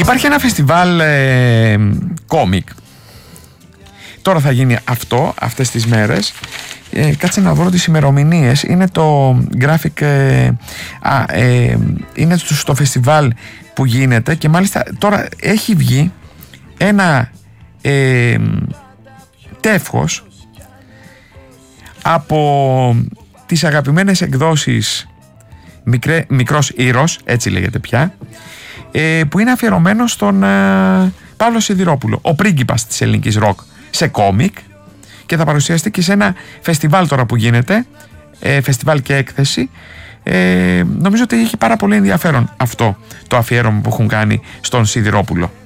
Υπάρχει ένα φεστιβάλ κόμικ. Τώρα θα γίνει αυτό, αυτές τις μέρες. Κάτσε να βρω τις ημερομηνίες. Είναι το graphic, είναι στο φεστιβάλ που γίνεται, και μάλιστα τώρα έχει βγει ένα τεύχος από τις αγαπημένες εκδόσεις Μικρός Ήρος, έτσι λέγεται πια, που είναι αφιερωμένο στον Παύλο Σιδηρόπουλο, ο πρίγκιπας της ελληνικής ροκ, σε κόμικ, και θα παρουσιαστεί και σε ένα φεστιβάλ τώρα που γίνεται, φεστιβάλ και έκθεση. Νομίζω ότι έχει πάρα πολύ ενδιαφέρον αυτό το αφιέρωμα που έχουν κάνει στον Σιδηρόπουλο.